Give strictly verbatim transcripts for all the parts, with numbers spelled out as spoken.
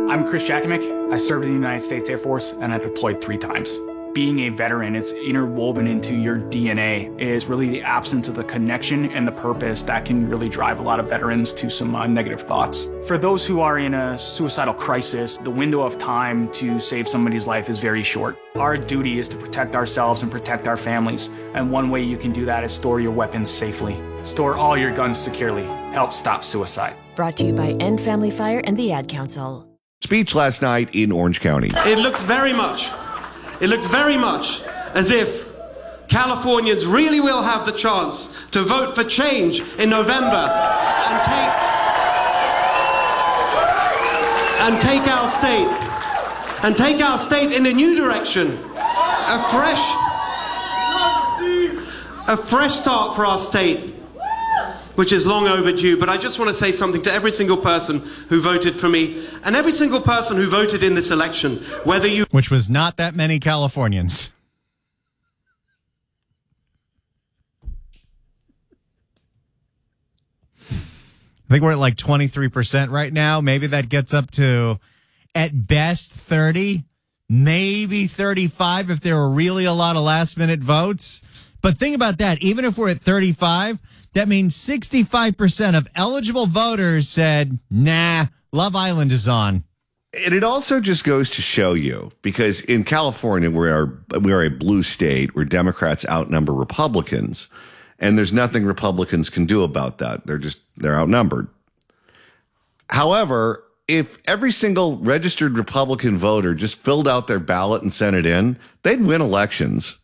I'm Chris Jakimick. I served in the United States Air Force, and I deployed three times. Being a veteran, it's interwoven into your D N A, is really the absence of the connection and the purpose that can really drive a lot of veterans to some uh, negative thoughts. For those who are in a suicidal crisis, the window of time to save somebody's life is very short. Our duty is to protect ourselves and protect our families, and one way you can do that is store your weapons safely. Store all your guns securely. Help stop suicide. Brought to you by End Family Fire and the Ad Council. Speech last night in Orange County. It looks very much, it looks very much as if Californians really will have the chance to vote for change in November and take, and take our state, and take our state in a new direction, a fresh, a fresh start for our state, which is long overdue. But I just want to say something to every single person who voted for me and every single person who voted in this election, whether you... Which was not that many Californians. I think we're at like twenty-three percent right now. Maybe that gets up to, at best, thirty, maybe thirty-five if there were really a lot of last-minute votes. But think about that. Even if we're at thirty-five, that means sixty-five percent of eligible voters said, nah, Love Island is on. And it also just goes to show you, because in California, we are, we are a blue state where Democrats outnumber Republicans, and there's nothing Republicans can do about that. They're just, they're outnumbered. However, if every single registered Republican voter just filled out their ballot and sent it in, they'd win elections.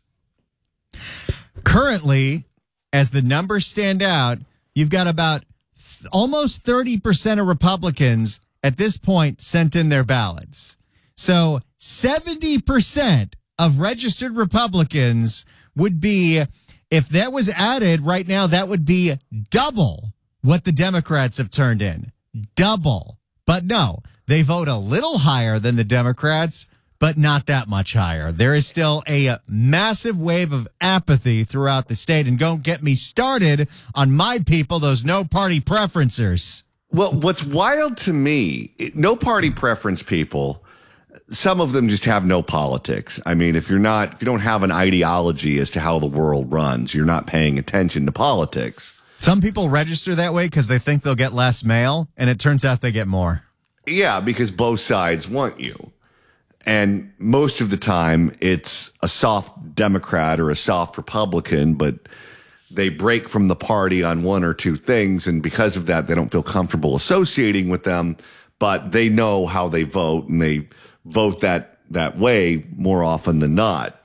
Currently, as the numbers stand out, you've got about th- almost thirty percent of Republicans at this point sent in their ballots. So seventy percent of registered Republicans would be, if that was added right now, that would be double what the Democrats have turned in. Double. But no, they vote a little higher than the Democrats, but not that much higher. There is still a massive wave of apathy throughout the state. And don't get me started on my people, those no party preferencers. Well, what's wild to me, no party preference people, some of them just have no politics. I mean, if you're not, if you don't have an ideology as to how the world runs, you're not paying attention to politics. Some people register that way because they think they'll get less mail, and it turns out they get more. Yeah, because both sides want you. And most of the time, it's a soft Democrat or a soft Republican, but they break from the party on one or two things, and because of that, they don't feel comfortable associating with them, but they know how they vote, and they vote that, that way more often than not.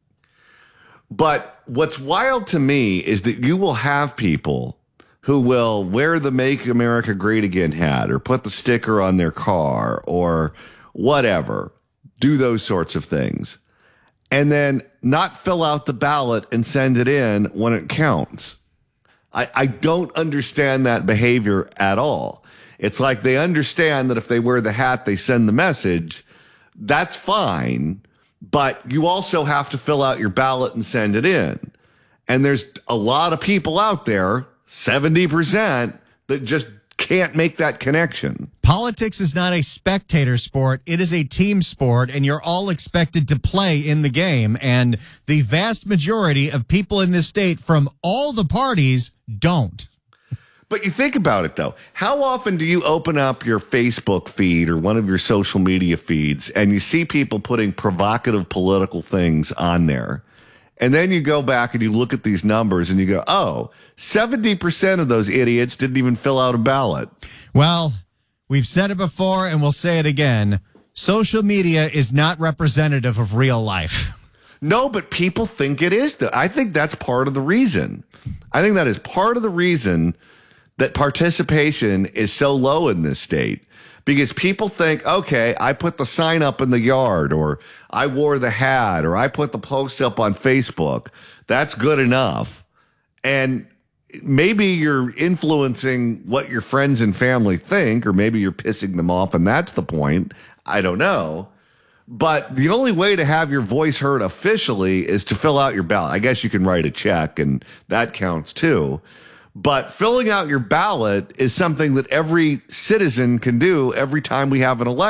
But what's wild to me is that you will have people who will wear the Make America Great Again hat or put the sticker on their car or whatever, do those sorts of things, and then not fill out the ballot and send it in when it counts. I, I don't understand that behavior at all. It's like they understand that if they wear the hat, they send the message. That's fine, but you also have to fill out your ballot and send it in. And there's a lot of people out there, seventy percent, that just can't make that connection. Politics is not a spectator sport. It is a team sport, and you're all expected to play in the game. And the vast majority of people in this state from all the parties don't. But you think about it, though. How often do you open up your Facebook feed or one of your social media feeds and you see people putting provocative political things on there? And then you go back and you look at these numbers and you go, oh, seventy percent of those idiots didn't even fill out a ballot. Well, we've said it before and we'll say it again. Social media is not representative of real life. No, but people think it is. I think that's part of the reason. I think that is part of the reason that participation is so low in this state. Because people think, okay, I put the sign up in the yard, or I wore the hat, or I put the post up on Facebook. That's good enough. And maybe you're influencing what your friends and family think, or maybe you're pissing them off, and that's the point. I don't know. But the only way to have your voice heard officially is to fill out your ballot. I guess you can write a check, and that counts too. But filling out your ballot is something that every citizen can do every time we have an election.